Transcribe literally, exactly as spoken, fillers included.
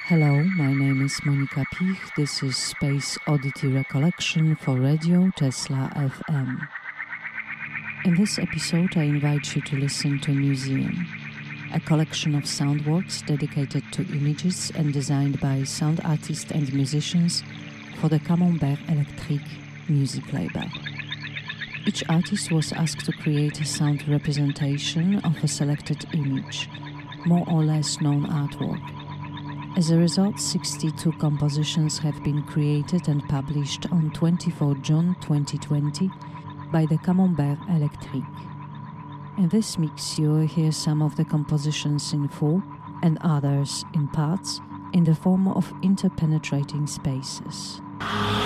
Hello, my name is Monika Pich. This is Space Oddity Recollection for Radio Tesla F M. In this episode, I invite you to listen to Museum, a collection of sound works dedicated to images and designed by sound artists and musicians for the Camembert Electric music label. Each artist was asked to create a sound representation of a selected image, more or less known artwork. As a result, sixty-two compositions have been created and published on the twenty-fourth of June twenty twenty by the Camembert Electric. In this mix, you will hear some of the compositions in full and others in parts in the form of interpenetrating spaces.